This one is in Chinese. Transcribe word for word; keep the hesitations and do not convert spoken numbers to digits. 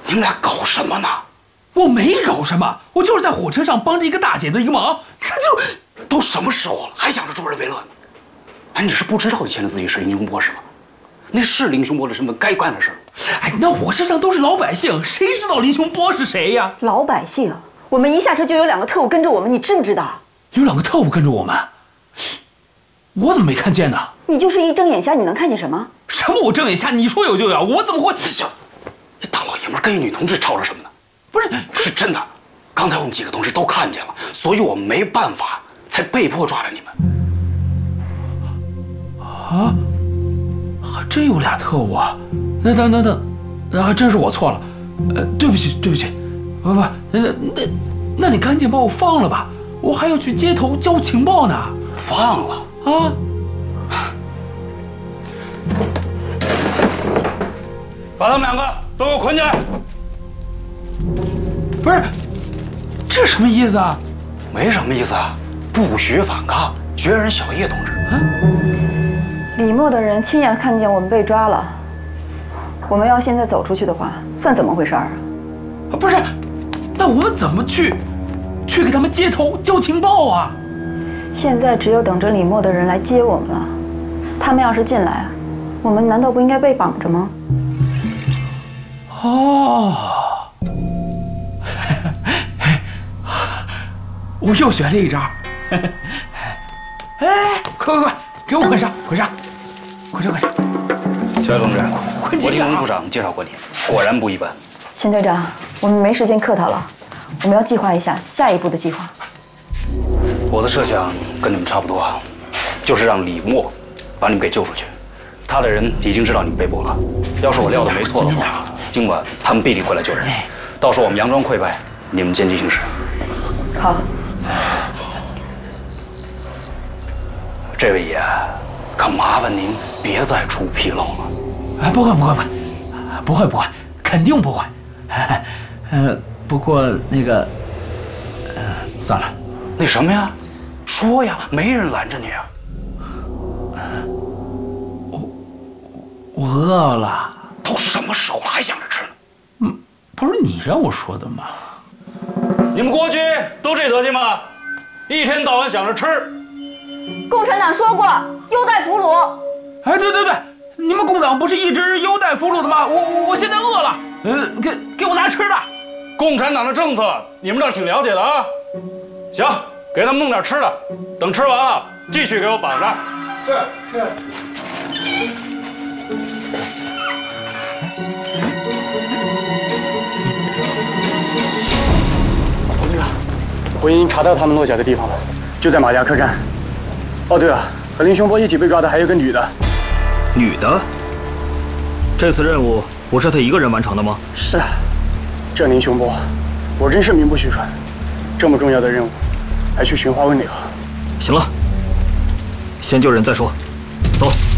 你们俩搞什么呢？ 我没搞什么，我就是在火车上帮着一个大姐的一个忙。他就都什么时候了，还想着助人为乐呢？哎，你是不知道以前的自己是林凶波是吧？那是林凶波的身份该干的事儿。 哎，那火车上都是老百姓，谁知道林凶波是谁呀？ 老百姓，我们一下车就有两个特务跟着我们，你知不知道？ 有两个特务跟着我们，我怎么没看见呢？ 你就是一睁眼瞎，你能看见什么？ 什么？我睁眼瞎？你说有就有，我怎么会？ 行，你大老爷们跟一女同志吵吵什么呢？ 不是， 是真的。刚才我们几个同事都看见了，所以我们没办法，才被迫抓了你们。 啊，还真有俩特务啊！那等等等，那还真是我错了，呃，对不起对不起，不不，那那那你赶紧把我放了吧，我还要去街头交情报呢。 放了啊！ 把他们两个都给我捆起来！ 不是，这什么意思啊？ 没什么意思啊，不许反抗，绝人小叶同志。啊， 李默的人亲眼看见我们被抓了，我们要现在走出去的话，算怎么回事啊？ 不是，那我们怎么去，去给他们街头交情报啊？ 现在只有等着李默的人来接我们了。他们要是进来，我们难道不应该被绑着吗？ 哦，我又学了一招。哎，快快快，给我捆上，捆上，捆上，捆上！ 小叶同志， 捆紧我听龙处长介绍过你，果然不一般。 秦队长，我们没时间客套了，我们要计划一下下一步的计划。 我的设想跟你们差不多，就是让李默把你们给救出去。他的人已经知道你们被捕了，要是我料的没错的话，今晚他们必定会来救人。到时候我们佯装溃败，你们见机行事。 好。 这位爷，可麻烦您别再出纰漏了。 哎，不会不会不会，不会不会，肯定不会。呃，不过那个，呃，算了。 那什么呀？说呀，没人拦着你啊。 我我饿了。 都什么时候了，还想着吃呢？ 嗯，不是你让我说的吗？ 你们国军都这德行吗？一天到晚想着吃。 共产党说过优待俘虏。 哎，对对对，你们共党不是一直优待俘虏的吗？我我我现在饿了，呃，给给我拿吃的。 共产党的政策你们倒是挺了解的啊。行，给他们弄点吃的，等吃完了继续给我绑着。 是是。同志，我已经查到他们落脚的地方了，就在马家客栈。哦，对了，和林雄波一起被抓的还有个女的。 女的？这次任务不是他一个人完成的吗？ 是啊，这林雄波，我真是名不虚传。这么重要的任务，还去寻花问柳。 行了，先救人再说，走。